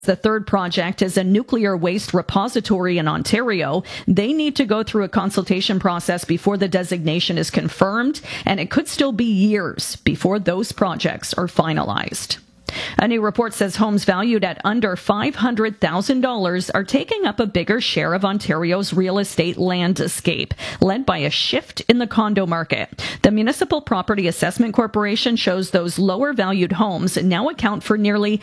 The third project is a nuclear waste repository in Ontario. They need to go through a consultation process before the designation is confirmed, and it could still be years before those projects are finalized. A new report says homes valued at under $500,000 are taking up a bigger share of Ontario's real estate landscape, led by a shift in the condo market. The Municipal Property Assessment Corporation shows those lower valued homes now account for nearly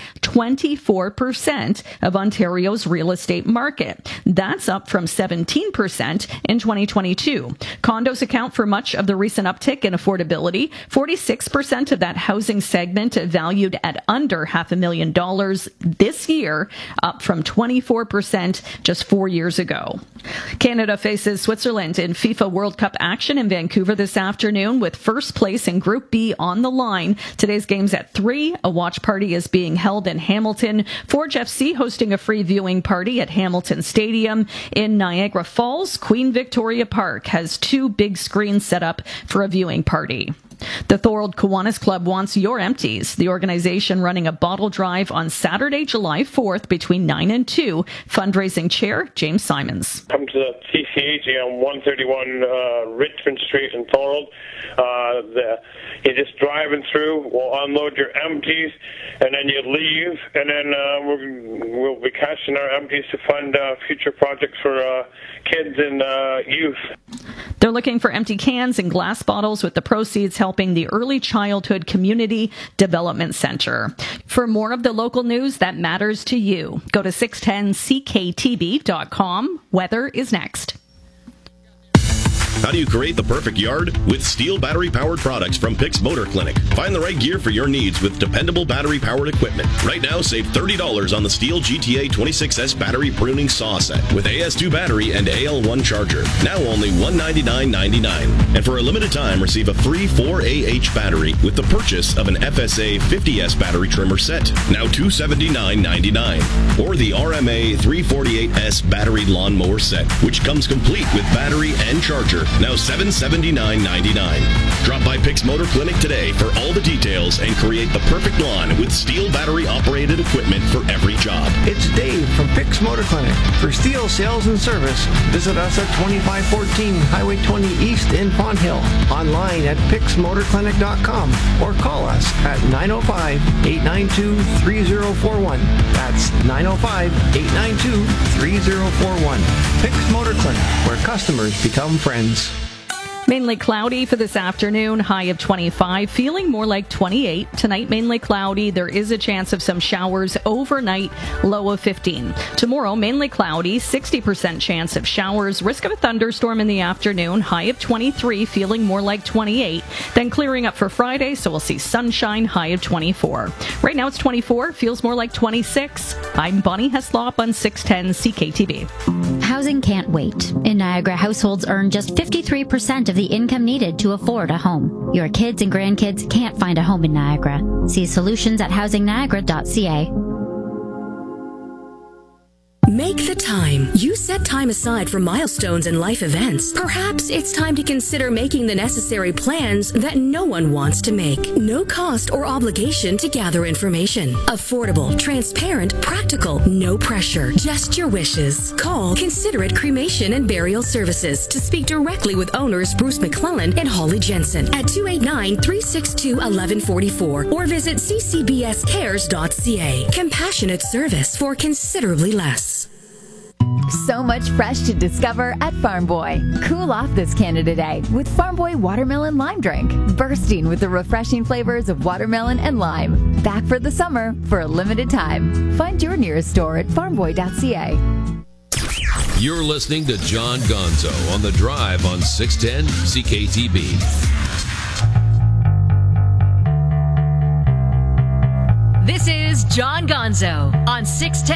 24% of Ontario's real estate market. That's up from 17% in 2022. Condos account for much of the recent uptick in affordability. 46% of that housing segment valued at under $500,000 this year, up from 24% just 4 years ago. Canada faces Switzerland in FIFA World Cup action in Vancouver this afternoon, with first place in Group B on the line. Today's game's at 3. A watch party is being held in Hamilton. Forge FC hosting a free viewing party at Hamilton Stadium. In Niagara Falls, Queen Victoria Park has 2 big screens set up for a viewing party. The Thorold Kiwanis Club wants your empties. The organization running a bottle drive on Saturday, July 4th between 9 and 2. Fundraising Chair James Simons. Come to the TCAG on 131 Richmond Street in Thorold. You're just driving through. We'll unload your empties, and then you leave, and then we'll be cashing our empties to fund future projects for kids and youth. They're looking for empty cans and glass bottles, with the proceeds helping the Early Childhood Community Development Center. For more of the local news that matters to you, go to 610cktb.com. Weather is next. How do you create the perfect yard? With Steel battery-powered products from Pix Motor Clinic. Find the right gear for your needs with dependable battery-powered equipment. Right now, save $30 on the Steel GTA 26S battery pruning saw set with AS2 battery and AL1 charger. Now only $199.99. And for a limited time, receive a free 4AH battery with the purchase of an FSA 50S battery trimmer set. Now $279.99. Or the RMA 348S battery lawnmower set, which comes complete with battery and charger. Now $779.99. Drop by Pix Motor Clinic today for all the details and create the perfect lawn with Steel battery-operated equipment for every job. It's Dave from Pix Motor Clinic. For Steel sales and service, visit us at 2514 Highway 20 East in Pond Hill. Online at pixmotorclinic.com or call us at 905-892-3041. That's 905-892-3041. Pix Motor Clinic, where customers become friends. Mainly cloudy for this afternoon, high of 25, feeling more like 28. Tonight, mainly cloudy. There is a chance of some showers overnight, low of 15. Tomorrow, mainly cloudy, 60% chance of showers, risk of a thunderstorm in the afternoon, high of 23, feeling more like 28. Then clearing up for Friday, so we'll see sunshine, high of 24. Right now, it's 24, feels more like 26. I'm Bonnie Heslop on 610 CKTB. Housing can't wait. In Niagara, households earn just 53% of the income needed to afford a home. Your kids and grandkids can't find a home in Niagara. See solutions at housingniagara.ca. Make the time. You set time aside for milestones and life events. Perhaps it's time to consider making the necessary plans that no one wants to make. No cost or obligation to gather information. Affordable, transparent, practical, no pressure. Just your wishes. Call Considerate Cremation and Burial Services to speak directly with owners Bruce McClellan and Holly Jensen at 289-362-1144 or visit ccbscares.ca. Compassionate service for considerably less. So much fresh to discover at Farm Boy. Cool off this Canada Day with Farm Boy Watermelon Lime Drink. Bursting with the refreshing flavors of watermelon and lime. Back for the summer for a limited time. Find your nearest store at farmboy.ca. You're listening to John Gonzo on The Drive on 610 CKTB. This is John Gonzo on 610